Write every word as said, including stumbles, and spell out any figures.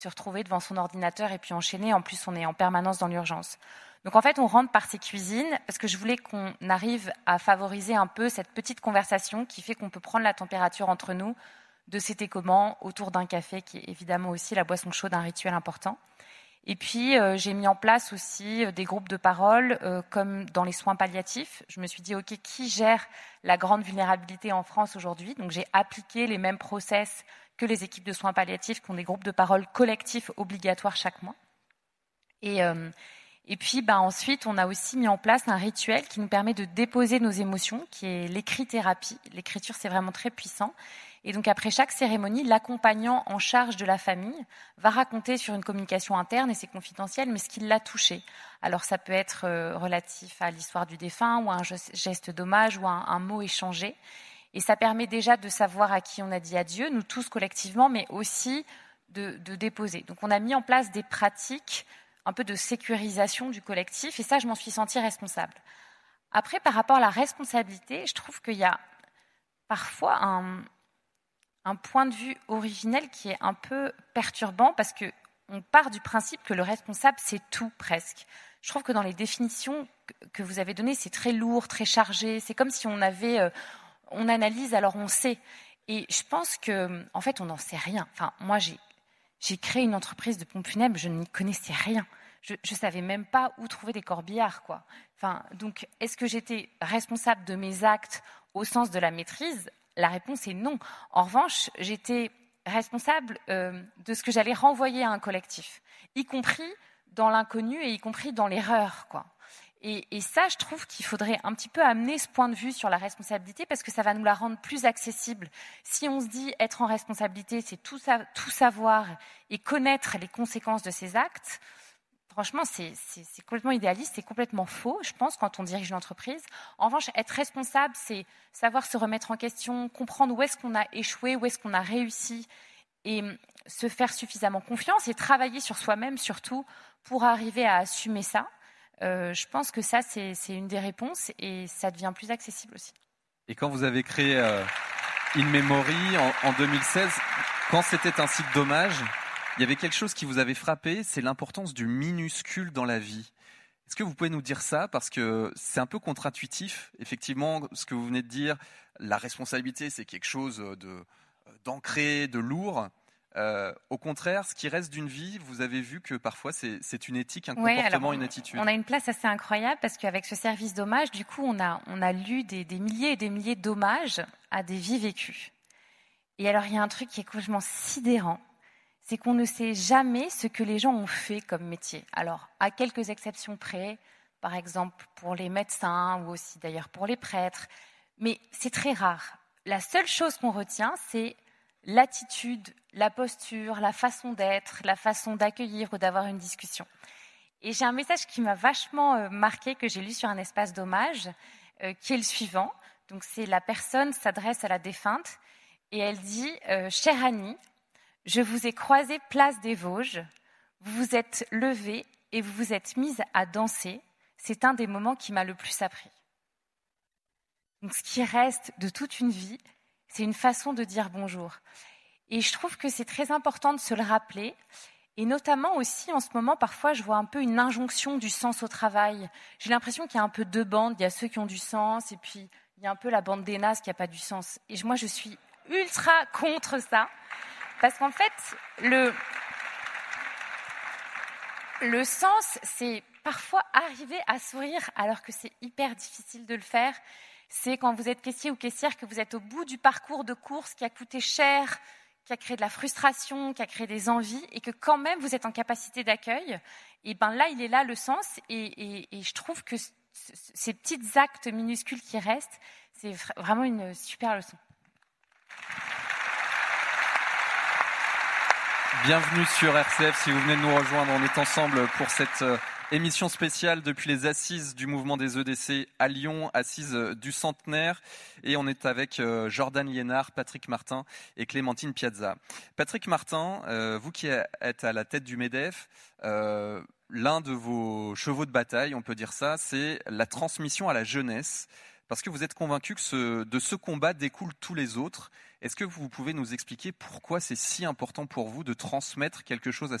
se retrouver devant son ordinateur et puis enchaîner. En plus, on est en permanence dans l'urgence. Donc en fait, on rentre par ces cuisines parce que je voulais qu'on arrive à favoriser un peu cette petite conversation qui fait qu'on peut prendre la température entre nous de c'était comment autour d'un café qui est évidemment aussi la boisson chaude, un rituel important. Et puis, euh, j'ai mis en place aussi euh, des groupes de parole, euh, comme dans les soins palliatifs. Je me suis dit, OK, qui gère la grande vulnérabilité en France aujourd'hui ? Donc, j'ai appliqué les mêmes process que les équipes de soins palliatifs qui ont des groupes de parole collectifs obligatoires chaque mois. Et, euh, et puis, bah, ensuite, on a aussi mis en place un rituel qui nous permet de déposer nos émotions, qui est l'écrit-thérapie. L'écriture, c'est vraiment très puissant. Et donc, après chaque cérémonie, l'accompagnant en charge de la famille va raconter sur une communication interne, et c'est confidentiel, mais ce qui l'a touché. Alors, ça peut être euh, relatif à l'histoire du défunt, ou à un geste d'hommage, ou à un, un mot échangé. Et ça permet déjà de savoir à qui on a dit adieu, nous tous collectivement, mais aussi de, de déposer. Donc, on a mis en place des pratiques un peu de sécurisation du collectif, et ça, je m'en suis sentie responsable. Après, par rapport à la responsabilité, je trouve qu'il y a parfois un... un point de vue originel qui est un peu perturbant parce qu'on part du principe que le responsable, c'est tout presque. Je trouve que dans les définitions que vous avez données, c'est très lourd, très chargé. C'est comme si on avait, euh, on analyse, alors on sait. Et je pense que, en fait, on n'en sait rien. Enfin, moi, j'ai, j'ai créé une entreprise de pompes funèbres, je n'y connaissais rien. Je ne savais même pas où trouver des corbillards, quoi. Enfin, donc, est-ce que j'étais responsable de mes actes au sens de la maîtrise ? La réponse est non. En revanche, j'étais responsable euh, de ce que j'allais renvoyer à un collectif, y compris dans l'inconnu et y compris dans l'erreur, quoi. Et, et ça, je trouve qu'il faudrait un petit peu amener ce point de vue sur la responsabilité parce que ça va nous la rendre plus accessible. Si on se dit être en responsabilité, c'est tout, sa- tout savoir et connaître les conséquences de ses actes, franchement, c'est, c'est, c'est complètement idéaliste, c'est complètement faux, je pense, quand on dirige une entreprise. En revanche, être responsable, c'est savoir se remettre en question, comprendre où est-ce qu'on a échoué, où est-ce qu'on a réussi, et se faire suffisamment confiance et travailler sur soi-même, surtout, pour arriver à assumer ça. Euh, je pense que ça, c'est, c'est une des réponses, et ça devient plus accessible aussi. Et quand vous avez créé euh, In Memory en, en deux mille seize, quand c'était un site d'hommage, il y avait quelque chose qui vous avait frappé, c'est l'importance du minuscule dans la vie. Est-ce que vous pouvez nous dire ça ? Parce que c'est un peu contre-intuitif. Effectivement, ce que vous venez de dire, la responsabilité, c'est quelque chose de, d'ancré, de lourd. Euh, au contraire, ce qui reste d'une vie, vous avez vu que parfois c'est, c'est une éthique, un Ouais, comportement, alors, une attitude. On a une place assez incroyable parce qu'avec ce service d'hommage, du coup, on a, on a lu des, des milliers et des milliers d'hommages à des vies vécues. Et alors, il y a un truc qui est complètement sidérant, c'est qu'on ne sait jamais ce que les gens ont fait comme métier. Alors, à quelques exceptions près, par exemple pour les médecins ou aussi d'ailleurs pour les prêtres, mais c'est très rare. La seule chose qu'on retient, c'est l'attitude, la posture, la façon d'être, la façon d'accueillir ou d'avoir une discussion. Et j'ai un message qui m'a vachement euh, marqué, que j'ai lu sur un espace d'hommage, euh, qui est le suivant. Donc, c'est la personne s'adresse à la défunte et elle dit euh, « Chère Annie, je vous ai croisée place des Vosges, vous vous êtes levée et vous vous êtes mise à danser. C'est un des moments qui m'a le plus appris. » Donc, ce qui reste de toute une vie, c'est une façon de dire bonjour. Et je trouve que c'est très important de se le rappeler. Et notamment aussi, en ce moment, parfois, je vois un peu une injonction du sens au travail. J'ai l'impression qu'il y a un peu deux bandes. Il y a ceux qui ont du sens et puis il y a un peu la bande des nazes qui n'a pas du sens. Et moi, je suis ultra contre ça. Parce qu'en fait, le, le sens, c'est parfois arriver à sourire alors que c'est hyper difficile de le faire. C'est quand vous êtes caissier ou caissière que vous êtes au bout du parcours de course qui a coûté cher, qui a créé de la frustration, qui a créé des envies, et que quand même vous êtes en capacité d'accueil. Et ben là, il est là le sens. Et, et, et je trouve que c- c- ces petits actes minuscules qui restent, c'est vraiment une super leçon. Bienvenue sur R C F, si vous venez de nous rejoindre, on est ensemble pour cette émission spéciale depuis les assises du mouvement des E D C à Lyon, assises du centenaire, et on est avec Jordan Liénard, Patrick Martin et Clémentine Piazza. Patrick Martin, euh, vous qui êtes à la tête du MEDEF, euh, l'un de vos chevaux de bataille, on peut dire ça, c'est la transmission à la jeunesse. parce que vous êtes convaincu que ce, de ce combat découlent tous les autres. Est-ce que vous pouvez nous expliquer pourquoi c'est si important pour vous de transmettre quelque chose à